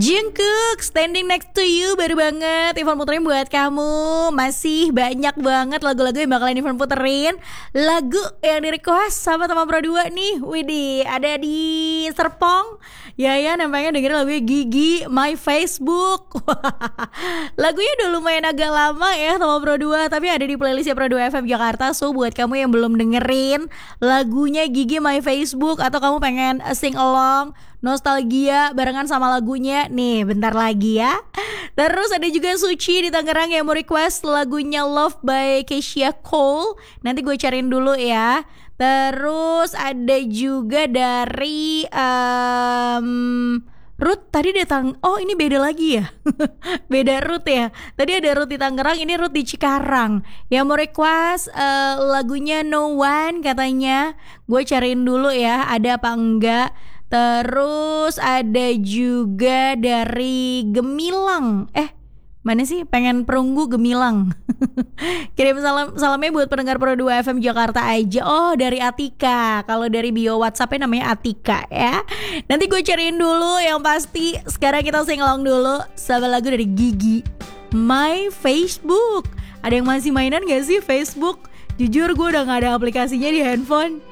Jungkook, Standing Next to You, baru banget Ivan puterin buat kamu. Masih banyak banget lagu-lagu yang bakalan Ivan puterin. Lagu yang di-request sama teman Pro 2 nih. Widih, ada di Serpong ya namanya dengerin lagunya Gigi, My Facebook. Lagunya udah lumayan agak lama ya teman Pro 2, tapi ada di playlistnya Pro 2 FM Jakarta. So buat kamu yang belum dengerin lagunya Gigi, My Facebook, atau kamu pengen sing along, nostalgia barengan sama lagunya, nih bentar lagi ya. Terus ada juga Suci di Tangerang yang mau request lagunya Love by Keisha Cole. Nanti gue cariin dulu ya. Terus ada juga dari Ruth tadi datang. Oh ini beda lagi ya. Beda Ruth ya. Tadi ada Ruth di Tangerang, ini Ruth di Cikarang yang mau request lagunya No One katanya. Gue cariin dulu ya ada apa enggak. Terus ada juga dari Gemilang. Mana sih? Pengen perunggu Gemilang. Kirim salamnya buat pendengar Pro 2 FM Jakarta aja. Oh dari Atika. Kalau dari bio WhatsAppnya namanya Atika ya. Nanti gue cariin dulu. Yang pasti sekarang kita sing along dulu sama lagu dari Gigi, My Facebook. Ada yang masih mainan gak sih Facebook? Jujur gue udah gak ada aplikasinya di handphone.